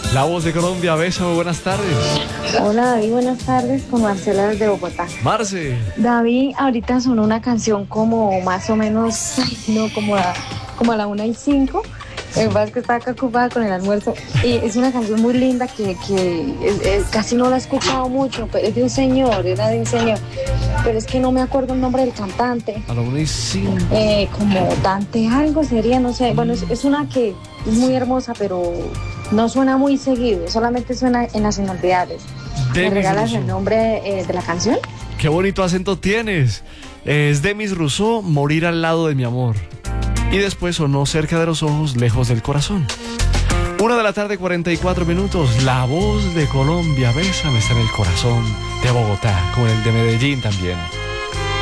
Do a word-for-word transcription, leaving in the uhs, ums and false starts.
La Voz de Colombia, Beso, buenas tardes. Hola David, buenas tardes, con Marcela desde Bogotá. Marce. David, ahorita sonó una canción como más o menos, ay, no, como a, como a la una y cinco. El que pasa es que estaba acá ocupada con el almuerzo. Y es una canción muy linda que, que es, es, casi no la he escuchado mucho, pero es de un señor, era de un señor. Pero es que no me acuerdo el nombre del cantante. A la una y cinco. Eh, como Dante algo sería, no sé. Bueno, es, es una que es muy hermosa, pero no suena muy seguido, solamente suena en las inolvidables. ¿Me regalas el nombre eh, de la canción? Qué bonito acento tienes. Es Demis Rousseau, Morir al lado de mi amor. Y después sonó Cerca de los ojos, lejos del corazón. Una de la tarde, cuarenta y cuatro minutos. La Voz de Colombia, Bésame, está en el corazón de Bogotá, como el de Medellín también.